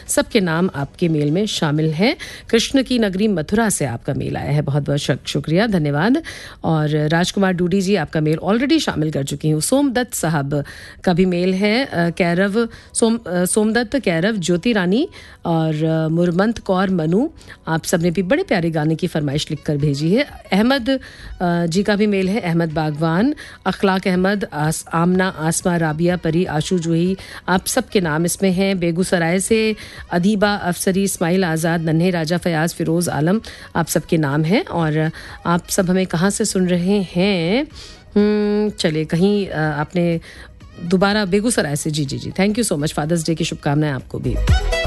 सबके नाम आपके मेल में शामिल हैं। कृष्ण की नगरी मथुरा से आपका मेल आया है, बहुत बहुत शुक्रिया, धन्यवाद। और राजकुमार डूडी जी, आपका मेल ऑलरेडी शामिल कर चुकी हूँ। सोमदत्त साहब का भी मेल है। कैरव सोमदत्त, कैरव, ज्योति रानी और मुरमंत कौर मनु, आप सबने भी बड़े प्यारे गाने की फरमाइश लिखकर भेजी है। अहमद जी का भी मेल है, अहमद बागवान, अखलाक अहमद, आमना, आसमा, राबिया, परी, आशू जूही, आप सबके नाम इसमें हैं। बेगूसराय से अदीबा अफसरी, इस्माइल आज़ाद, नन्हे राजा, फयाज, फिरोज़ आलम, आप सबके नाम हैं। और आप सब हमें कहाँ से सुन रहे हैं? चलिए, कहीं आपने दोबारा बेगूसराय से, जी जी जी, thank you so much. Fathers day की शुभकामनाएं आपको भी।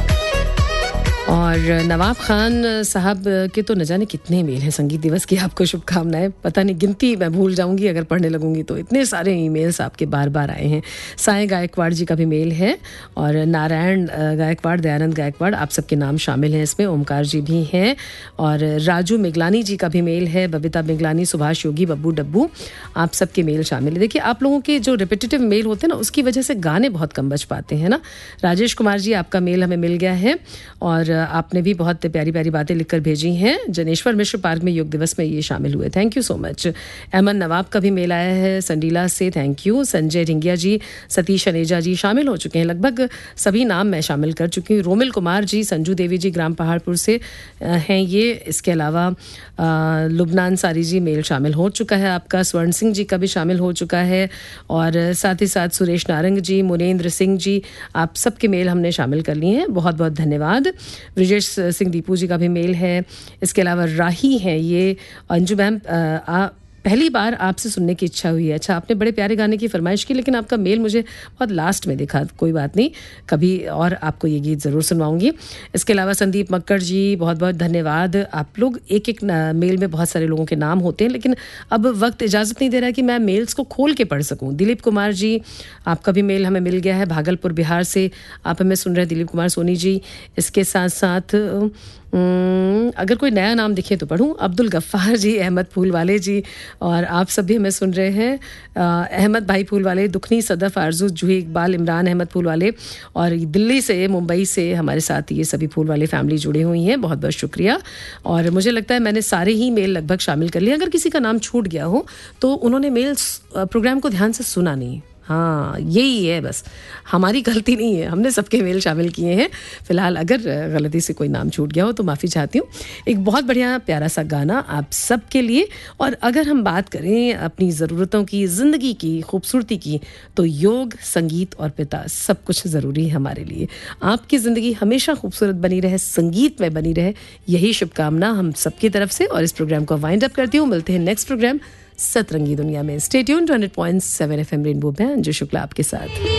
और नवाब खान साहब के तो न जाने कितने मेल हैं, संगीत दिवस की आपको शुभकामनाएं। पता नहीं, गिनती मैं भूल जाऊंगी अगर पढ़ने लगूंगी तो, इतने सारे ईमेल्स आपके बार बार आए हैं। साई गायकवाड़ जी का भी मेल है और नारायण गायकवाड़, दयानंद गायकवाड़, आप सबके नाम शामिल हैं इसमें। ओमकार जी भी हैं और राजू मिगलानी जी का भी मेल है, बबीता मिगलानी, सुभाष योगी, बब्बू डब्बू, आप सबके मेल शामिल है। देखिए, आप लोगों के जो रिपीटेटिव मेल होते हैं ना, उसकी वजह से गाने बहुत कम बच पाते हैं ना। राजेश कुमार जी, आपका मेल हमें मिल गया है और आपने भी बहुत प्यारी प्यारी बातें लिखकर भेजी हैं। जनेश्वर मिश्र पार्क में योग दिवस में ये शामिल हुए, thank you so much. Ahmad नवाब का भी मेल आया है संडीला से, थैंक यू। संजय ढिंगिया जी, सतीश अनेजा जी शामिल हो चुके हैं, लगभग सभी नाम मैं शामिल कर चुकी हूँ। रोमिल कुमार जी, संजू देवी जी ग्राम पहाड़पुर से हैं ये। इसके अलावा लुबनान सारी जी मेल शामिल हो चुका है आपका। स्वर्ण सिंह जी का भी शामिल हो चुका है और साथ ही साथ सुरेश नारंग जी, मुनेन्द्र सिंह जी, आप सबके मेल हमने शामिल कर लिए हैं, बहुत बहुत धन्यवाद। ब्रिजेश सिंह दीपू जी का भी मेल है। इसके अलावा राही हैं ये, अंजू मैम, पहली बार आपसे सुनने की इच्छा हुई है। अच्छा, आपने बड़े प्यारे गाने की फरमाइश की, लेकिन आपका मेल मुझे बहुत लास्ट में दिखा, कोई बात नहीं, कभी और आपको ये गीत ज़रूर सुनवाऊंगी। इसके अलावा संदीप मक्कड़ जी, बहुत बहुत धन्यवाद। आप लोग एक एक मेल में बहुत सारे लोगों के नाम होते हैं, लेकिन अब वक्त इजाज़त नहीं दे रहा है कि मैं मेल्स को खोल के पढ़ सकूँ। दिलीप कुमार जी, आपका भी मेल हमें मिल गया है, भागलपुर बिहार से आप हमें सुन रहे हैं, दिलीप कुमार सोनी जी। इसके साथ साथ अगर कोई नया नाम दिखे तो पढ़ूं, अब्दुल गफ्फार जी, अहमद फूल वाले जी, और आप सब भी हमें सुन रहे हैं। अहमद भाई फूल वाले, दुखनी, सदफ, आरजू, जूही, इकबाल, इमरान अहमद फूल वाले, और दिल्ली से, मुंबई से हमारे साथ ये सभी फूल वाले फैमिली जुड़ी हुई हैं, बहुत बहुत शुक्रिया। और मुझे लगता है मैंने सारे ही मेल लगभग शामिल कर लिए। अगर किसी का नाम छूट गया हो तो उन्होंने मेल्स प्रोग्राम को ध्यान से सुना नहीं, हाँ यही है, बस हमारी गलती नहीं है, हमने सबके मेल शामिल किए हैं। फिलहाल अगर गलती से कोई नाम छूट गया हो तो माफ़ी चाहती हूँ। एक बहुत बढ़िया प्यारा सा गाना आप सबके लिए। और अगर हम बात करें अपनी ज़रूरतों की, ज़िंदगी की खूबसूरती की, तो योग, संगीत और पिता सब कुछ ज़रूरी है हमारे लिए। आपकी ज़िंदगी हमेशा खूबसूरत बनी रहे, संगीत में बनी रहे, यही शुभकामना हम सबकी तरफ से। और इस प्रोग्राम को वाइंड अप करती हूँ। मिलते हैं नेक्स्ट प्रोग्राम सतरंगी दुनिया में। Stay tuned 100.7 FM rainbow band, जो शुक्ला आपके साथ।